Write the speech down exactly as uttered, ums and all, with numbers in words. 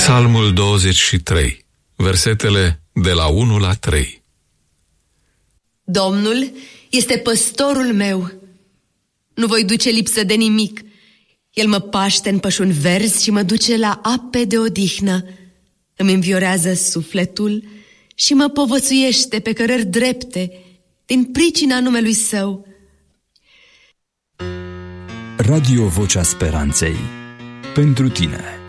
Psalmul douăzeci și trei, versetele de la unu la trei. Domnul este păstorul meu. Nu voi duce lipsă de nimic. El mă paște în pășuni verzi și mă duce la ape de odihnă. Îmi înviorează sufletul și mă povățuiește pe cărări drepte din pricina numelui Său. Radio Vocea Speranței. Pentru tine.